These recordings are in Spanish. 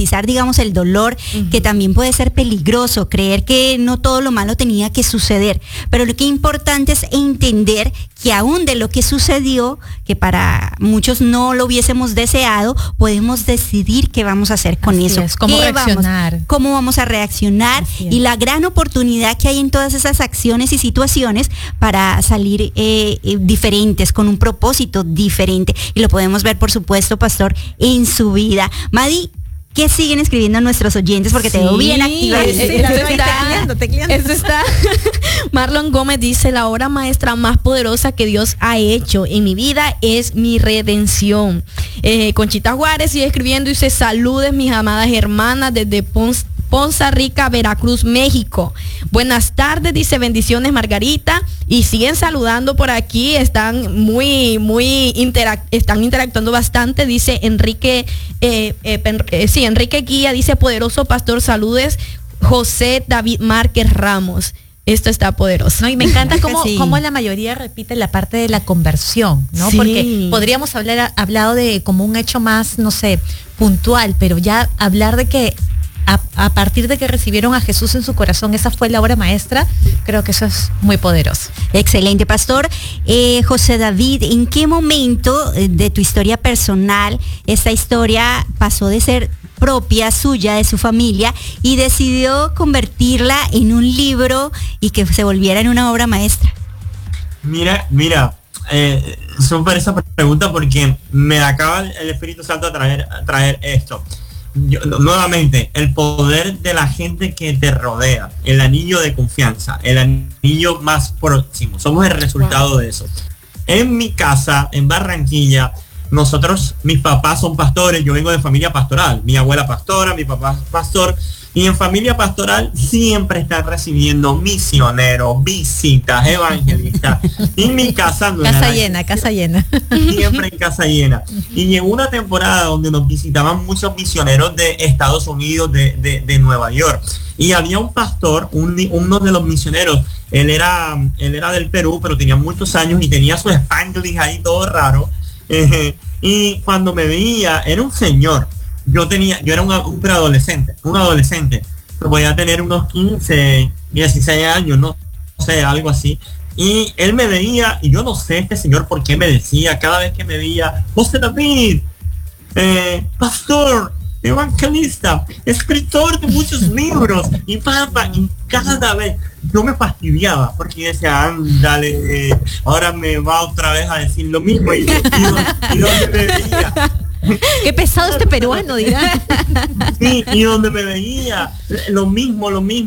romantizar, digamos, el dolor, que también puede ser peligroso, creer que no todo lo malo tenía que suceder. Pero lo que es importante es entender que aún de lo que sucedió, que para muchos no lo hubiésemos deseado, podemos decidir qué vamos a hacer con eso. Cómo reaccionar. Cómo vamos a reaccionar y la gran oportunidad que hay en todas esas acciones y situaciones para salir diferentes, con un propósito diferente. Y lo podemos ver, por supuesto, pastor, en su vida. Madi, ¿qué siguen escribiendo nuestros oyentes? Porque te veo bien activa. Eso está. Marlon Gómez dice: la obra maestra más poderosa que Dios ha hecho en mi vida es mi redención. Conchita Juárez sigue escribiendo y dice: saludes mis amadas hermanas desde Ponza Rica, Veracruz, México. Buenas tardes, dice, bendiciones Margarita. Y siguen saludando por aquí, están están interactuando bastante, dice Enrique, Enrique Guía, dice: poderoso pastor, saludes, José David Márquez Ramos. Esto está poderoso. No, y me encanta cómo la mayoría repite la parte de la conversión, ¿no? Sí. Porque podríamos hablado de como un hecho más, no sé, puntual, pero ya hablar de que a partir de que recibieron a Jesús en su corazón, esa fue la obra maestra, creo que eso es muy poderoso. Excelente, pastor. José David, ¿en qué momento de tu historia personal esta historia pasó de ser propia suya, de su familia, y decidió convertirla en un libro y que se volviera en una obra maestra? Mira, súper esa pregunta, porque me acaba el Espíritu Santo a traer esto. Nuevamente, el poder de la gente que te rodea, el anillo de confianza, el anillo más próximo, somos el resultado de eso. En mi casa, en Barranquilla, mis papás son pastores, yo vengo de familia pastoral, mi abuela pastora, mi papá pastor, y en familia pastoral siempre están recibiendo misioneros, visitas, evangelistas. Y mi casa no casa llena. Siempre en casa llena. Y llegó una temporada donde nos visitaban muchos misioneros de Estados Unidos, de Nueva York. Y había un pastor, uno de los misioneros, él era del Perú, pero tenía muchos años y tenía su spanglish ahí todo raro. Y cuando me veía, era un señor. Yo era un preadolescente, un adolescente. Voy a tener unos 15, 16 años, no sé, algo así. Y él me veía, y yo no sé este señor por qué me decía, cada vez que me veía: José David, pastor, evangelista, escritor de muchos libros, y cada vez yo me fastidiaba, porque decía: ándale, ahora me va otra vez a decir lo mismo, y donde me veía. Qué pesado este peruano, dirá. Sí, y donde me veía, lo mismo.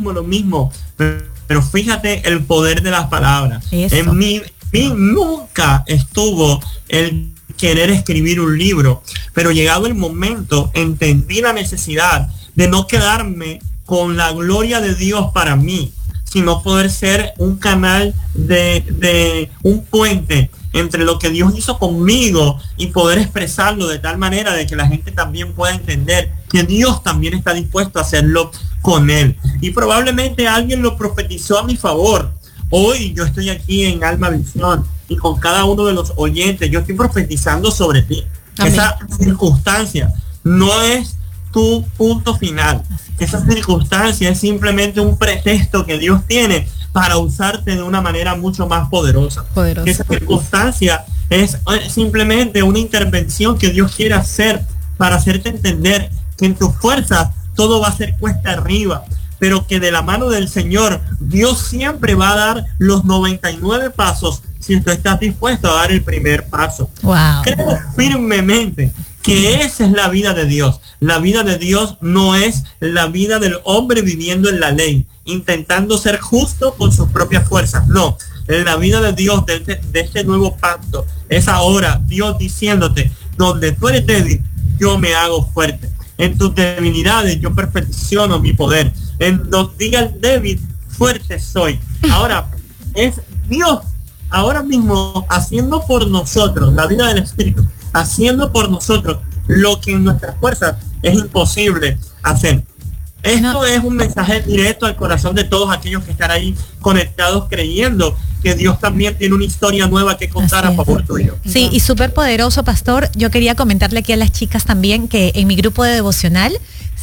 Pero fíjate el poder de las palabras. Eso. En mí nunca estuvo el querer escribir un libro, pero llegado el momento entendí la necesidad de no quedarme con la gloria de Dios para mí, sino poder ser un canal de un puente entre lo que Dios hizo conmigo y poder expresarlo de tal manera de que la gente también pueda entender que Dios también está dispuesto a hacerlo con él. Y probablemente alguien lo profetizó a mi favor. Hoy yo estoy aquí en Alma Visión y con cada uno de los oyentes yo estoy profetizando sobre ti. Amén. Esa circunstancia no es tu punto final. Esa circunstancia es simplemente un pretexto que Dios tiene para usarte de una manera mucho más poderosa. Esa circunstancia es simplemente una intervención que Dios quiere hacer para hacerte entender que en tus fuerzas todo va a ser cuesta arriba, pero que de la mano del Señor Dios siempre va a dar los 99 pasos si tú estás dispuesto a dar el primer paso. Wow. Creo firmemente que esa es la vida de Dios. La vida de Dios no es la vida del hombre viviendo en la ley, intentando ser justo con sus propias fuerzas. No, la vida de Dios, de este nuevo pacto, es ahora Dios diciéndote: donde tú eres débil, yo me hago fuerte. En tus debilidades yo perfecciono mi poder. En donde diga el débil, fuerte soy. Ahora, es Dios ahora mismo haciendo por nosotros, la vida del Espíritu, haciendo por nosotros lo que en nuestras fuerzas es imposible hacer. Esto es un mensaje directo al corazón de todos aquellos que están ahí conectados, creyendo que Dios también tiene una historia nueva que contar a favor tuyo. Sí, y súper poderoso, pastor. Yo quería comentarle aquí a las chicas también que en mi grupo de devocional